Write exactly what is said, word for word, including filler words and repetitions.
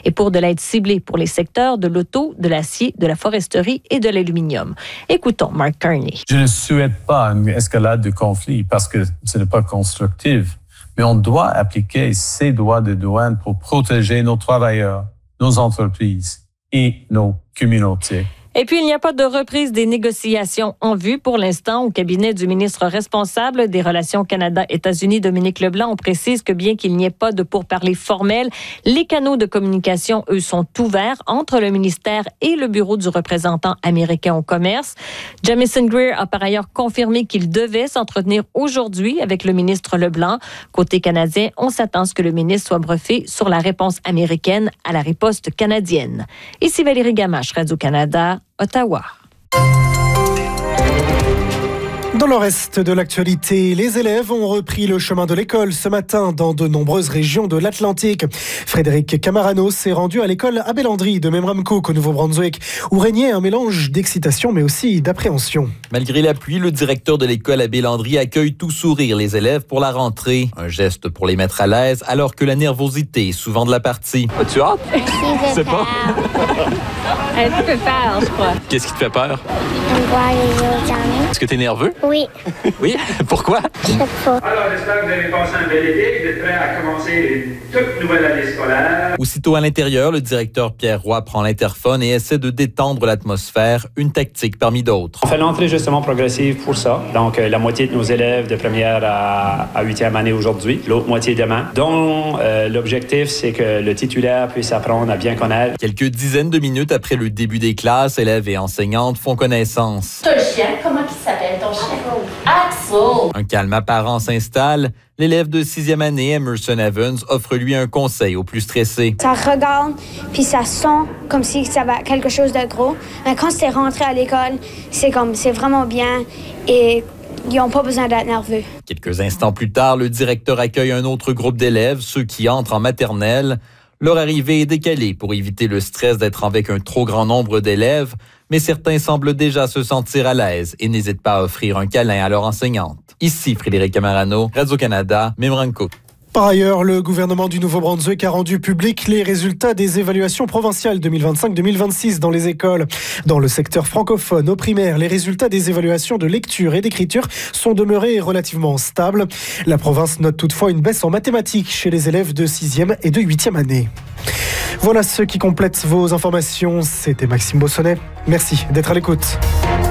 et pour de l'aide ciblée pour les secteurs de l'auto, de l'acier, de la foresterie et de l'aluminium. Écoutons Mark Carney. Je ne souhaite pas une escalade du conflit parce que ce n'est pas constructif, mais on doit appliquer ces droits de douane pour protéger nos travailleurs, nos entreprises et nos communautés. Et puis, il n'y a pas de reprise des négociations en vue pour l'instant. Au cabinet du ministre responsable des Relations Canada-États-Unis, Dominique Leblanc, on précise que bien qu'il n'y ait pas de pourparlers formels, les canaux de communication, eux, sont ouverts entre le ministère et le bureau du représentant américain au commerce. Jamieson Greer a par ailleurs confirmé qu'il devait s'entretenir aujourd'hui avec le ministre Leblanc. Côté canadien, on s'attend à ce que le ministre soit briefé sur la réponse américaine à la riposte canadienne. Ici Valérie Gamache, Radio-Canada, Ottawa. Dans le reste de l'actualité, les élèves ont repris le chemin de l'école ce matin dans de nombreuses régions de l'Atlantique. Frédéric Camarano s'est rendu à l'école à Bellandry de Memramcook au Nouveau-Brunswick, où régnait un mélange d'excitation mais aussi d'appréhension. Malgré la pluie, le directeur de l'école à Bellandry accueille tout sourire les élèves pour la rentrée. Un geste pour les mettre à l'aise alors que la nervosité est souvent de la partie. As-tu hâte? Je sais pas. Un petit peu peur, je crois. Qu'est-ce qui te fait peur? De voir les autres amis. Est-ce que tu es nerveux? Oui. Oui? Pourquoi? Je sais pas. Alors, j'espère que vous avez passé un bel été, que vous êtes prêts à commencer une toute nouvelle année scolaire. Aussitôt à l'intérieur, le directeur Pierre Roy prend l'interphone et essaie de détendre l'atmosphère, une tactique parmi d'autres. On fait l'entrée justement progressive pour ça. Donc, euh, la moitié de nos élèves de première à, à huitième année aujourd'hui, l'autre moitié demain, dont euh, l'objectif, c'est que le titulaire puisse apprendre à bien connaître. Quelques dizaines de minutes après le début des classes, élèves et enseignantes font connaissance. Ton chien, comment il s'appelle ton chien? Axel. Un calme apparent s'installe. L'élève de sixième année, Emerson Evans, offre lui un conseil aux plus stressés. Ça regarde, puis ça sent comme si ça va quelque chose de gros. Mais quand c'est rentré à l'école, c'est comme, c'est vraiment bien et ils n'ont pas besoin d'être nerveux. Quelques instants plus tard, le directeur accueille un autre groupe d'élèves, ceux qui entrent en maternelle. Leur arrivée est décalée pour éviter le stress d'être avec un trop grand nombre d'élèves, mais certains semblent déjà se sentir à l'aise et n'hésitent pas à offrir un câlin à leur enseignante. Ici Frédéric Camarano, Radio-Canada, Memramcook. Par ailleurs, le gouvernement du Nouveau-Brunswick a rendu public les résultats des évaluations provinciales deux mille vingt-cinq deux mille vingt-six dans les écoles. Dans le secteur francophone, au primaire, les résultats des évaluations de lecture et d'écriture sont demeurés relativement stables. La province note toutefois une baisse en mathématiques chez les élèves de sixième et de huitième année. Voilà ce qui complète vos informations. C'était Maxime Bossonnet. Merci d'être à l'écoute.